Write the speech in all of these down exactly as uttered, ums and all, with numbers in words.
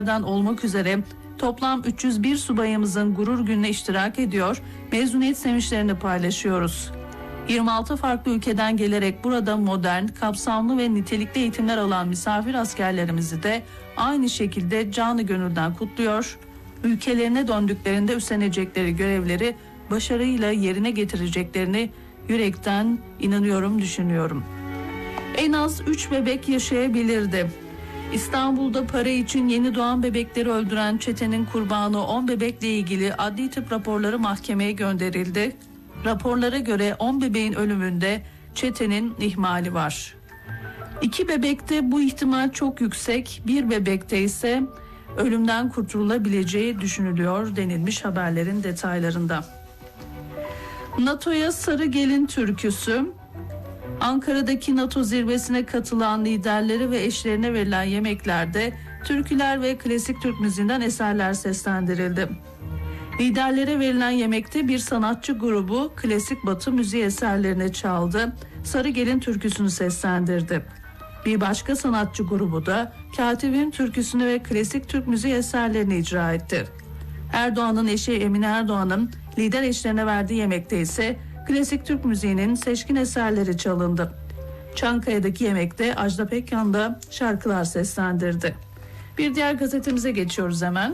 olmak üzere toplam üç yüz bir subayımızın gurur gününe iştirak ediyor, mezuniyet sevinçlerini paylaşıyoruz. yirmi altı farklı ülkeden gelerek burada modern, kapsamlı ve nitelikli eğitimler alan misafir askerlerimizi de aynı şekilde canı gönülden kutluyor, ülkelerine döndüklerinde üstlenecekleri görevleri başarıyla yerine getireceklerini yürekten inanıyorum, düşünüyorum. En az üç bebek yaşayabilirdi. İstanbul'da para için yeni doğan bebekleri öldüren çetenin kurbanı on bebekle ilgili adli tıp raporları mahkemeye gönderildi. Raporlara göre on bebeğin ölümünde çetenin ihmali var. İki bebekte bu ihtimal çok yüksek, bir bebekte ise ölümden kurtulabileceği düşünülüyor denilmiş haberlerin detaylarında. NATO'ya sarı gelin türküsü. Ankara'daki NATO zirvesine katılan liderleri ve eşlerine verilen yemeklerde türküler ve klasik Türk müziğinden eserler seslendirildi. Liderlere verilen yemekte bir sanatçı grubu klasik Batı müziği eserlerini çaldı, Sarı Gelin türküsünü seslendirdi. Bir başka sanatçı grubu da Katibin türküsünü ve klasik Türk müziği eserlerini icra etti. Erdoğan'ın eşi Emine Erdoğan'ın lider eşlerine verdiği yemekte ise klasik Türk müziğinin seçkin eserleri çalındı. Çankaya'daki yemekte Ajda Pekkan da şarkılar seslendirdi. Bir diğer gazetemize geçiyoruz hemen.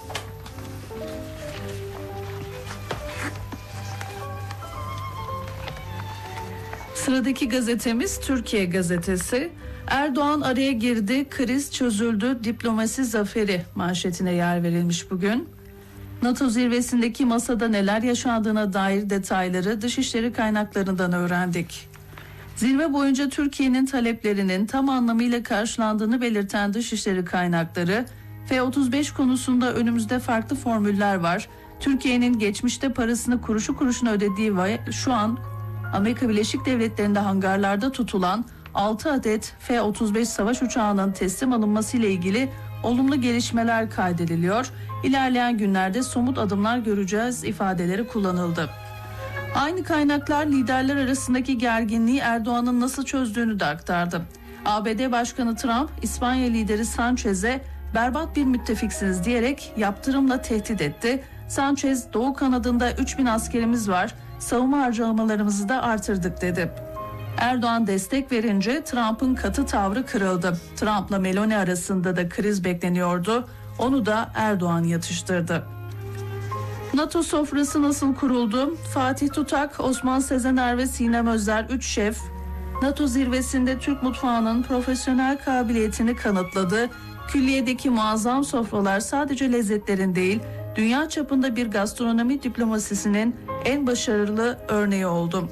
Sıradaki gazetemiz Türkiye Gazetesi. Erdoğan araya girdi, kriz çözüldü, diplomasi zaferi manşetine yer verilmiş bugün. NATO zirvesindeki masada neler yaşandığına dair detayları dışişleri kaynaklarından öğrendik. Zirve boyunca Türkiye'nin taleplerinin tam anlamıyla karşılandığını belirten dışişleri kaynakları, F otuz beş konusunda önümüzde farklı formüller var. Türkiye'nin geçmişte parasını kuruşu kuruşuna ödediği ve şu an Amerika Birleşik Devletleri'nde hangarlarda tutulan altı adet F otuz beş savaş uçağının teslim alınması ile ilgili olumlu gelişmeler kaydediliyor. İlerleyen günlerde somut adımlar göreceğiz ifadeleri kullanıldı. Aynı kaynaklar liderler arasındaki gerginliği Erdoğan'ın nasıl çözdüğünü de aktardı. A B D Başkanı Trump, İspanya lideri Sanchez'e berbat bir müttefiksiniz diyerek yaptırımla tehdit etti. Sanchez, Doğu kanadında üç bin askerimiz var, savunma harcamalarımızı da artırdık dedi. Erdoğan destek verince Trump'ın katı tavrı kırıldı. Trump'la Meloni arasında da kriz bekleniyordu. Onu da Erdoğan yatıştırdı. NATO sofrası nasıl kuruldu? Fatih Tutak, Osman Sezener ve Sinem Özer üç şef NATO zirvesinde Türk mutfağının profesyonel kabiliyetini kanıtladı. Külliyedeki muazzam sofralar sadece lezzetlerin değil, dünya çapında bir gastronomi diplomasisinin en başarılı örneği oldu.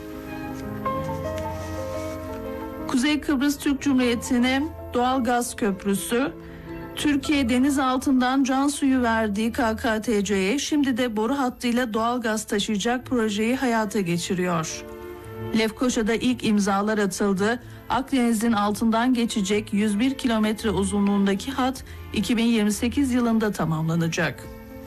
Kuzey Kıbrıs Türk Cumhuriyeti'ne doğal gaz köprüsü, Türkiye deniz altından can suyu verdiği K K T C'ye şimdi de boru hattıyla doğal gaz taşıyacak projeyi hayata geçiriyor. Lefkoşa'da ilk imzalar atıldı. Akdeniz'in altından geçecek yüz bir kilometre uzunluğundaki hat iki bin yirmi sekiz yılında tamamlanacak.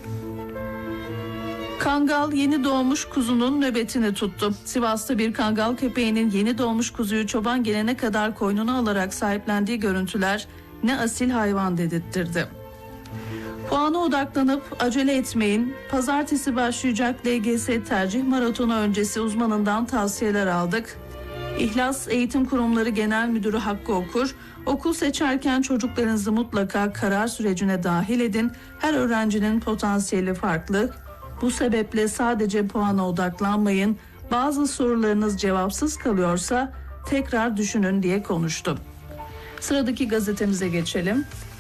Kangal yeni doğmuş kuzunun nöbetini tuttu. Sivas'ta bir kangal köpeğinin yeni doğmuş kuzuyu çoban gelene kadar koynuna alarak sahiplendiği görüntüler ne asil hayvan dedirttirdi. Puana odaklanıp acele etmeyin. Pazartesi başlayacak L G S tercih maratonu öncesi uzmanından tavsiyeler aldık. İhlas Eğitim Kurumları Genel Müdürü Hakkı Okur, okul seçerken çocuklarınızı mutlaka karar sürecine dahil edin. Her öğrencinin potansiyeli farklı. Bu sebeple sadece puana odaklanmayın. Bazı sorularınız cevapsız kalıyorsa tekrar düşünün diye konuştu. Sıradaki gazetemize geçelim.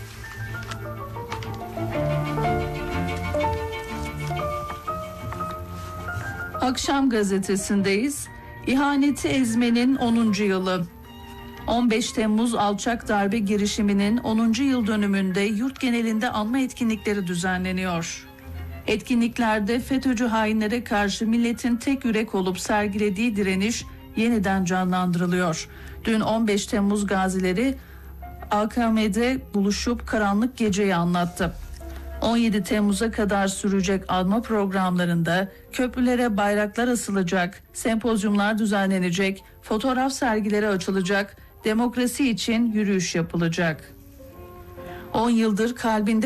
Akşam gazetesindeyiz. İhaneti ezmenin onuncu yılı. on beş Temmuz alçak darbe girişiminin onuncu yıl dönümünde yurt genelinde anma etkinlikleri düzenleniyor. Etkinliklerde FETÖ'cü hainlere karşı milletin tek yürek olup sergilediği direniş yeniden canlandırılıyor. Dün on beş Temmuz gazileri A K M'de buluşup karanlık geceyi anlattı. on yedi Temmuz'a kadar sürecek anma programlarında köprülere bayraklar asılacak, sempozyumlar düzenlenecek, fotoğraf sergileri açılacak, demokrasi için yürüyüş yapılacak. on yıldır kalbinde